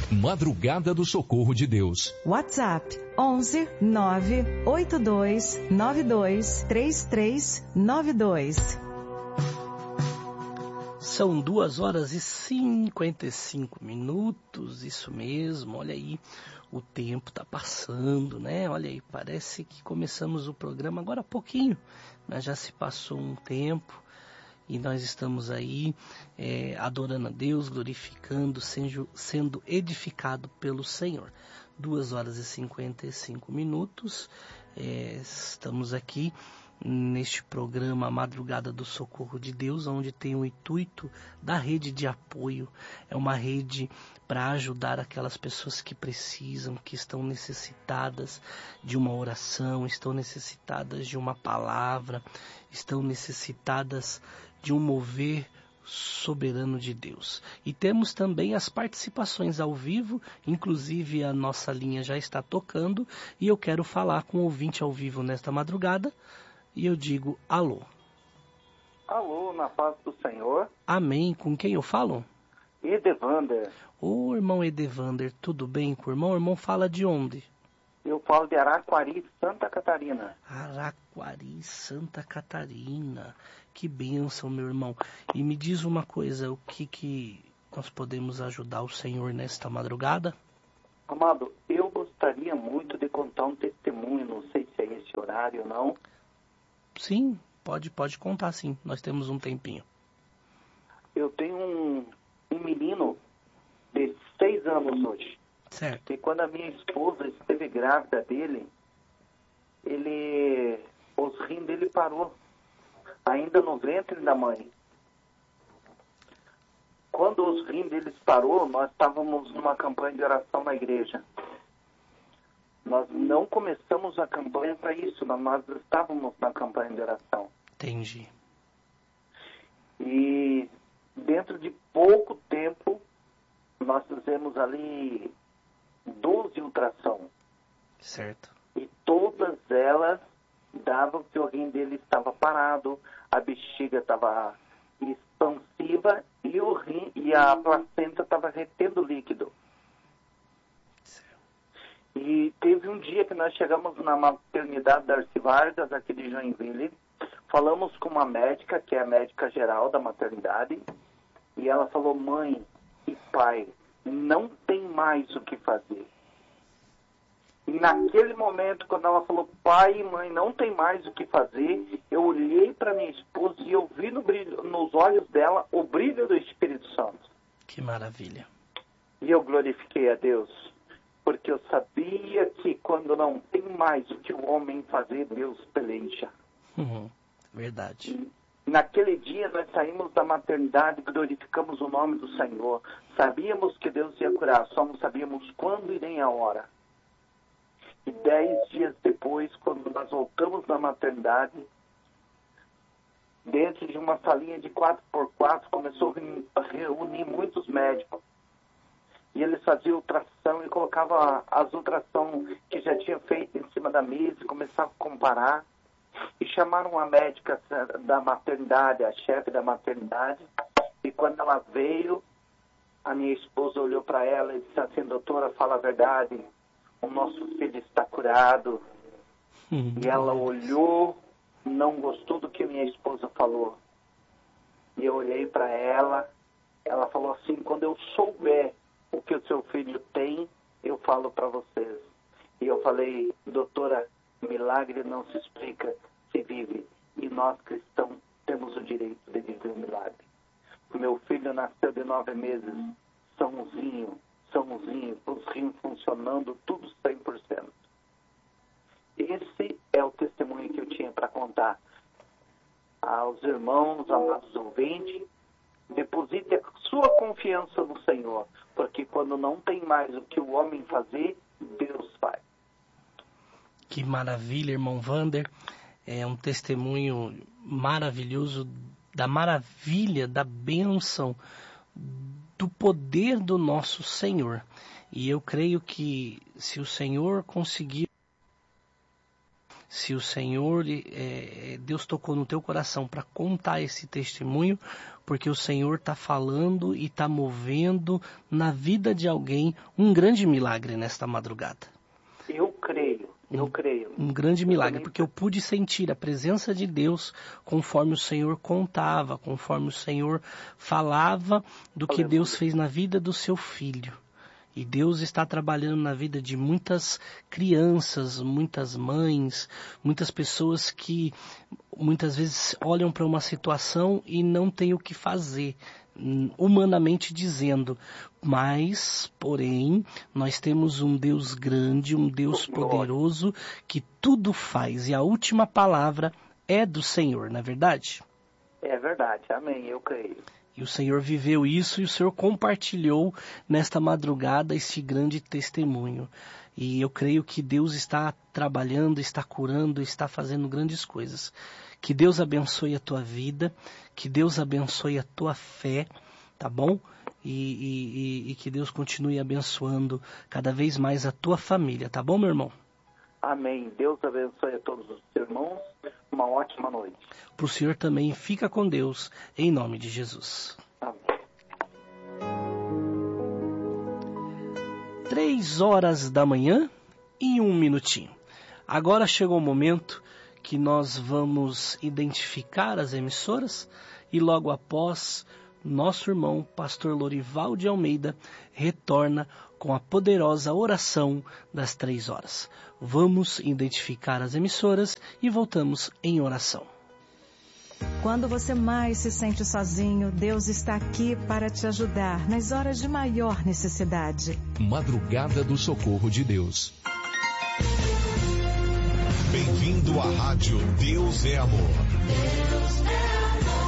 Madrugada do Socorro de Deus. WhatsApp 11 982 92 3392. São 2h55, isso mesmo, olha aí, o tempo tá passando, né? Olha aí, parece que começamos o programa agora há pouquinho, mas já se passou um tempo e nós estamos aí adorando a Deus, glorificando, sendo edificado pelo Senhor. 2h55, estamos aqui neste programa Madrugada do Socorro de Deus, onde tem o intuito da rede de apoio. É uma rede para ajudar aquelas pessoas que precisam, que estão necessitadas de uma oração, estão necessitadas de uma palavra, estão necessitadas de um mover soberano de Deus. E temos também as participações ao vivo, inclusive a nossa linha já está tocando e eu quero falar com o ouvinte ao vivo nesta madrugada. E eu digo alô. Alô, na paz do Senhor. Amém. Com quem eu falo? Edevander. Ô, irmão Edevander, tudo bem com o irmão? O irmão fala de onde? Eu falo de Araquari, Santa Catarina. Araquari, Santa Catarina. Que bênção, meu irmão. E me diz uma coisa, o que nós podemos ajudar o Senhor nesta madrugada? Amado, eu gostaria muito de contar um testemunho, não sei se é esse horário ou não. Sim, pode contar sim, nós temos um tempinho. Eu tenho um menino de 6 anos hoje. Certo. E quando a minha esposa esteve grávida dele, os rins dele parou, ainda no ventre da mãe. Quando os rins deles parou, nós estávamos numa campanha de oração na igreja. Nós não começamos a campanha para isso, mas nós estávamos na campanha de oração. Entendi. E dentro de pouco tempo, nós fizemos ali 12 ultrassom. Certo. E todas elas davam que o rim dele estava parado, a bexiga estava expansiva e o rim e a placenta estava retendo líquido. E teve um dia que nós chegamos na maternidade da Darcy Vargas, aqui de Joinville, falamos com uma médica, que é a médica geral da maternidade, e ela falou: mãe e pai, não tem mais o que fazer. E naquele momento, quando ela falou pai e mãe, não tem mais o que fazer, eu olhei para minha esposa e eu vi nos olhos dela o brilho do Espírito Santo. Que maravilha. E eu glorifiquei a Deus. Porque eu sabia que quando não tem mais o que o homem fazer, Deus peleja. Verdade. E naquele dia nós saímos da maternidade e glorificamos o nome do Senhor. Sabíamos que Deus ia curar, só não sabíamos quando e nem a hora. E 10 dias depois, quando nós voltamos da maternidade, dentro de uma salinha de 4x4, começou a reunir muitos médicos. E eles faziam ultrassom e colocavam as ultrassom que já tinha feito em cima da mesa, e começavam a comparar. E chamaram a médica da maternidade, a chefe da maternidade. E quando ela veio, a minha esposa olhou para ela e disse assim: doutora, fala a verdade, o nosso filho está curado. E ela olhou, não gostou do que minha esposa falou. E eu olhei para ela, ela falou assim: quando eu souber o que o seu filho tem, eu falo para vocês. E eu falei: doutora, milagre não se explica, se vive. E nós cristãos temos o direito de viver o milagre. O meu filho nasceu de 9 meses, sãozinho, os rins funcionando, tudo 100%. Esse é o testemunho que eu tinha para contar aos irmãos, amados ouvintes. Deposite a sua confiança no Senhor, porque quando não tem mais o que o homem fazer, Deus faz. Que maravilha, irmão Vander. É um testemunho maravilhoso da maravilha, da bênção, do poder do nosso Senhor. E eu creio que se o Senhor conseguir se o Senhor, Deus tocou no teu coração para contar esse testemunho, porque o Senhor está falando e está movendo na vida de alguém um grande milagre nesta madrugada. Eu creio. Um grande milagre, porque eu pude sentir a presença de Deus conforme o Senhor contava, conforme o Senhor falava do que Deus fez na vida do seu filho. E Deus está trabalhando na vida de muitas crianças, muitas mães, muitas pessoas que muitas vezes olham para uma situação e não têm o que fazer, humanamente dizendo. Mas, porém, nós temos um Deus grande, um Deus poderoso que tudo faz. E a última palavra é do Senhor, não é verdade? É verdade, amém, eu creio. E o Senhor viveu isso e o Senhor compartilhou nesta madrugada esse grande testemunho. E eu creio que Deus está trabalhando, está curando, está fazendo grandes coisas. Que Deus abençoe a tua vida, que Deus abençoe a tua fé, tá bom? E que Deus continue abençoando cada vez mais a tua família, tá bom, meu irmão? Amém. Deus abençoe a todos os irmãos. Uma ótima noite. Para o senhor também, fica com Deus, em nome de Jesus. Amém. 3 da manhã e 1 minutinho. Agora chegou o momento que nós vamos identificar as emissoras e logo após, nosso irmão, pastor Lorival de Almeida, retorna com a poderosa oração das 3 horas. Vamos identificar as emissoras e voltamos em oração. Quando você mais se sente sozinho, Deus está aqui para te ajudar nas horas de maior necessidade. Madrugada do Socorro de Deus. Bem-vindo à rádio Deus é Amor. Deus é amor.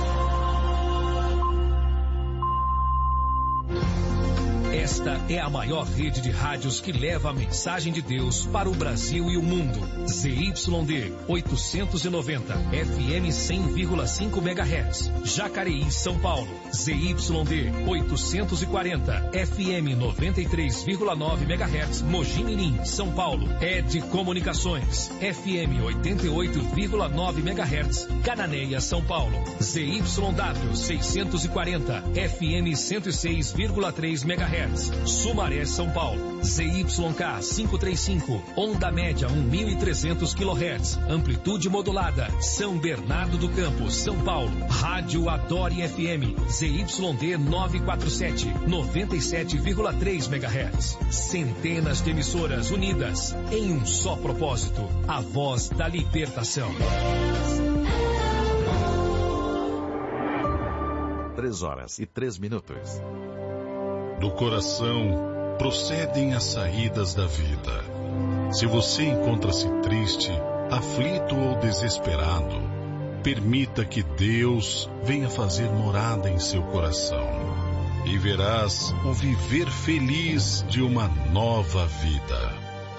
Esta é a maior rede de rádios que leva a mensagem de Deus para o Brasil e o mundo. ZYD 890, FM 100,5 MHz. Jacareí, São Paulo. ZYD 840, FM 93,9 MHz. Mogi Mirim, São Paulo. ED Comunicações, FM 88,9 MHz. Cananéia, São Paulo. ZYW 640, FM 106,3 MHz. Sumaré, São Paulo. ZYK 535, onda média 1.300 kHz, amplitude modulada. São Bernardo do Campo, São Paulo. Rádio Adore FM, ZYD 947, 97,3 MHz. Centenas de emissoras unidas em um só propósito, a voz da libertação. 3h03. Do coração procedem as saídas da vida. Se você encontra-se triste, aflito ou desesperado, permita que Deus venha fazer morada em seu coração e verás o viver feliz de uma nova vida.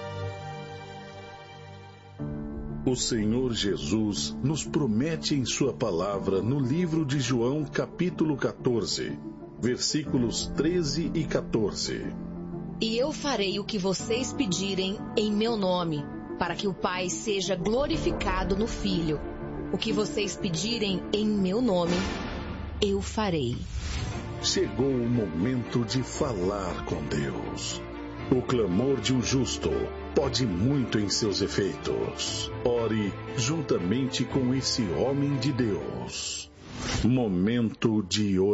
O Senhor Jesus nos promete em sua palavra no livro de João, capítulo 14, versículos 13 e 14. E eu farei o que vocês pedirem em meu nome, para que o Pai seja glorificado no Filho. O que vocês pedirem em meu nome, eu farei. Chegou o momento de falar com Deus. O clamor de um justo pode muito em seus efeitos. Ore juntamente com esse homem de Deus. Momento de oração.